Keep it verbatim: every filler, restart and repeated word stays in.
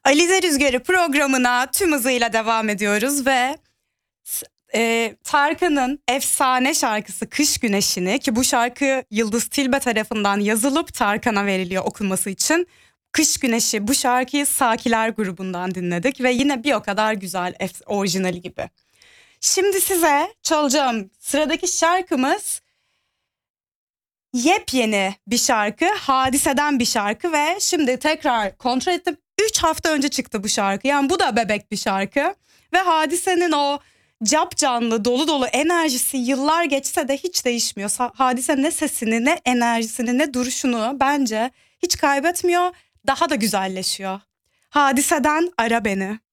Alize Rüzgarı programına tüm hızıyla devam ediyoruz ve e, Tarkan'ın efsane şarkısı Kış Güneşi'ni, ki bu şarkı Yıldız Tilbe tarafından yazılıp Tarkan'a veriliyor okunması için. Kış Güneşi, bu şarkıyı Sakiler grubundan dinledik ve yine bir o kadar güzel, orijinali gibi. Şimdi size çalacağım sıradaki şarkımız yepyeni bir şarkı, Hadise'den bir şarkı ve şimdi tekrar kontrol ettim. üç hafta önce çıktı bu şarkı. Yani bu da bebek bir şarkı. Ve Hadise'nin o capcanlı, dolu dolu enerjisi yıllar geçse de hiç değişmiyor. Hadise ne sesini, ne enerjisini, ne duruşunu bence hiç kaybetmiyor. Daha da güzelleşiyor. Hadise'den Ara Beni.